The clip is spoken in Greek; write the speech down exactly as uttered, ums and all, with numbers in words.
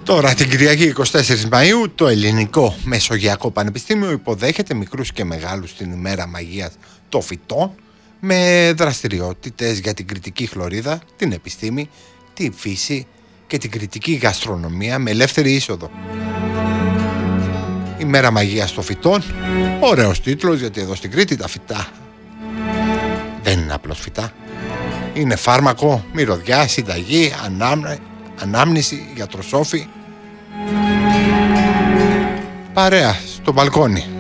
Τώρα την Κυριακή εικοστή τέταρτη Μαΐου το Ελληνικό Μεσογειακό Πανεπιστήμιο υποδέχεται μικρούς και μεγάλους στην ημέρα μαγείας των φυτών με δραστηριότητες για την κριτική χλωρίδα, την επιστήμη, τη φύση και την κριτική γαστρονομία με ελεύθερη είσοδο. Η μέρα μαγείας των φυτών, ωραίος τίτλος, γιατί εδώ στην Κρήτη τα φυτά δεν είναι απλώς φυτά. Είναι φάρμακο, μυρωδιά, συνταγή, ανάμνη, ανάμνηση, γιατροσόφι. Παρέα στο μπαλκόνι.